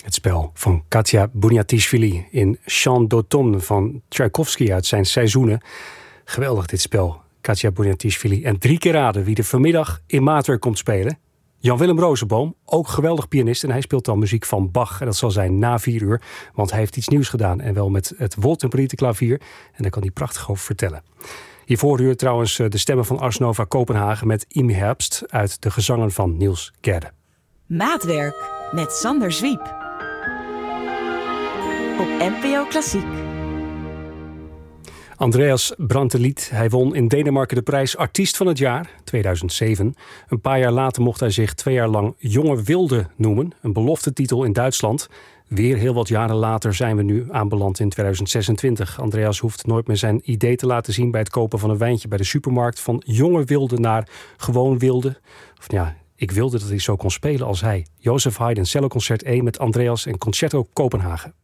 Het spel van Katja Buniatishvili in Chant d'automne van Tchaikovsky uit zijn Seizoenen. Geweldig dit spel, Katja Buniatishvili. En 3 keer raden wie er vanmiddag in Maatwerk komt spelen. Jan-Willem Rozenboom, ook geweldig pianist. En hij speelt dan muziek van Bach. En dat zal zijn na 4 uur, want hij heeft iets nieuws gedaan. En wel met het Woltemperietenklavier. En daar kan hij prachtig over vertellen. Hiervoor hoor je trouwens de stemmen van Ars Nova Kopenhagen met Im Herbst uit de gezangen van Niels Gerde. Maatwerk met Sander Zwiep. Op NPO Klassiek. Andreas Brantelid, hij won in Denemarken de prijs Artiest van het Jaar 2007. Een paar jaar later mocht hij zich 2 jaar lang Jonge Wilde noemen. Een beloftetitel in Duitsland. Weer heel wat jaren later zijn we nu aanbeland in 2026. Andreas hoeft nooit meer zijn idee te laten zien bij het kopen van een wijntje bij de supermarkt. Van Jonge Wilde naar Gewoon Wilde. Of ja, ik wilde dat hij zo kon spelen als hij. Joseph Haydn, celloconcert 1 met Andreas en Concerto Kopenhagen.